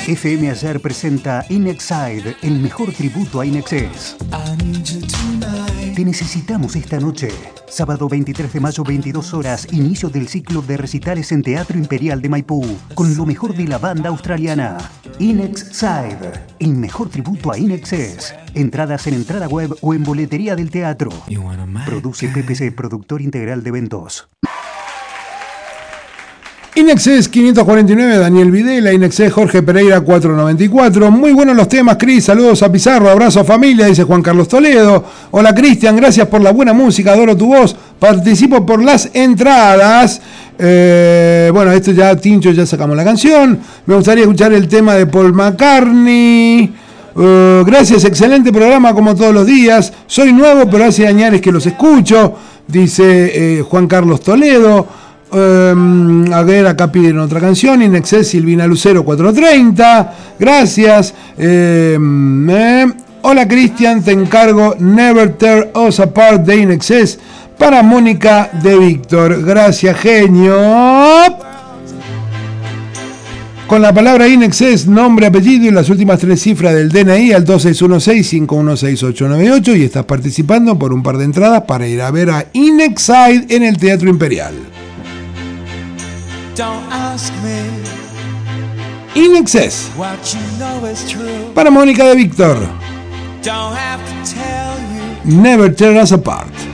FM Ayer presenta Inexide, el mejor tributo a Inexcess. Te necesitamos esta noche. Sábado 23 de mayo, 22 horas, inicio del ciclo de recitales en Teatro Imperial de Maipú, con lo mejor de la banda australiana. Inexide, el mejor tributo a Inexcess. Entradas en entrada web o en boletería del teatro. Produce PPC, productor integral de eventos. Inexcess 549, Daniel Videla. Inexcess Jorge Pereira 494. Muy buenos los temas, Cris. Saludos a Pizarro, abrazo a familia, dice Juan Carlos Toledo. Hola Cristian, gracias por la buena música, adoro tu voz. Participo por las entradas. Bueno, esto ya, Tincho, ya sacamos la canción. Me gustaría escuchar el tema de Paul McCartney. Gracias, excelente programa como todos los días. Soy nuevo, pero hace años que los escucho, dice Juan Carlos Toledo. A ver, acá piden otra canción. Inexcess, Silvina Lucero 430. Gracias. Hola Cristian, te encargo Never Tear Us Apart de Inexcess para Mónica de Víctor. Gracias, genio. Con la palabra Inexcess, nombre, apellido y las últimas 3 cifras del DNI al 2616-516898 y estás participando por un par de entradas para ir a ver a Inexide en el Teatro Imperial. Inexcess para Mónica de Víctor. Never Tear Us Apart.